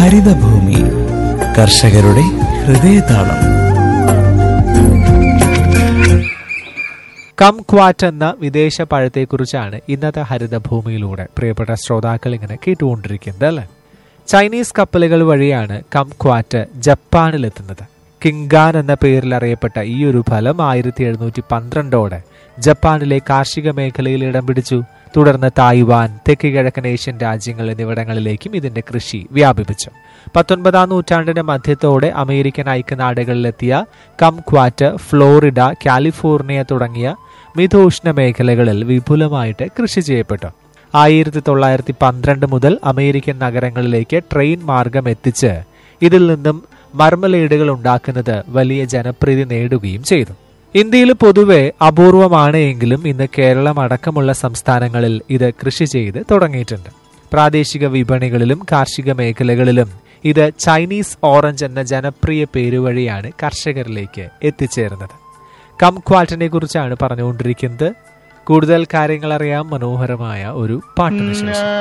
ഹരിതഭൂമി കർഷകരുടെ ഹൃദയതാളം. കംക്വാറ്റ് എന്ന വിദേശ പഴത്തെക്കുറിച്ചാണ് ഇന്നത്തെ ഹരിതഭൂമിയിലൂടെ പ്രിയപ്പെട്ട ശ്രോതാക്കൾ ഇങ്ങനെ കേട്ടുകൊണ്ടിരിക്കുന്നത് അല്ലേ. ചൈനീസ് കപ്പലുകൾ വഴിയാണ് കംക്വാറ്റ് ജപ്പാനിലെത്തുന്നത്. കിങ്ഗാൻ എന്ന പേരിൽ അറിയപ്പെട്ട ഈ ഒരു ഫലം 1712 ജപ്പാനിലെ കാർഷിക മേഖലയിൽ ഇടം പിടിച്ചു. തുടർന്ന് തായ്വാൻ, തെക്ക് കിഴക്കൻ ഏഷ്യൻ രാജ്യങ്ങൾ എന്നിവിടങ്ങളിലേക്കും ഇതിന്റെ കൃഷി വ്യാപിപ്പിച്ചു. 19ാം നൂറ്റാണ്ടിന്റെ മധ്യത്തോടെ അമേരിക്കൻ ഐക്യനാടുകളിലെത്തിയ കംക്വാറ്റ് ഫ്ലോറിഡ, കാലിഫോർണിയ തുടങ്ങിയ മിതോഷ്ണ മേഖലകളിൽ വിപുലമായിട്ട് കൃഷി ചെയ്യപ്പെട്ടു. 1912 മുതൽ അമേരിക്കൻ നഗരങ്ങളിലേക്ക് ട്രെയിൻ മാർഗം എത്തിച്ച് ഇതിൽ നിന്നും മർമലേഡുകൾ ഉണ്ടാക്കുന്നത് വലിയ ജനപ്രീതി നേടുകയും ചെയ്തു. ഇന്ത്യയിൽ പൊതുവെ അപൂർവമാണ് എങ്കിലും ഇന്ന് കേരളം അടക്കമുള്ള സംസ്ഥാനങ്ങളിൽ ഇത് കൃഷി ചെയ്ത് തുടങ്ങിയിട്ടുണ്ട്. പ്രാദേശിക വിപണികളിലും കാർഷിക മേഖലകളിലും ഇത് ചൈനീസ് ഓറഞ്ച് എന്ന ജനപ്രിയ പേരുവഴിയാണ് കർഷകരിലേക്ക് എത്തിച്ചേർന്നത്. കംക്വാറ്റിനെ കുറിച്ചാണ് പറഞ്ഞുകൊണ്ടിരിക്കുന്നത്. കൂടുതൽ കാര്യങ്ങൾ അറിയാം മനോഹരമായ ഒരു പാട്ടിന് ശേഷം.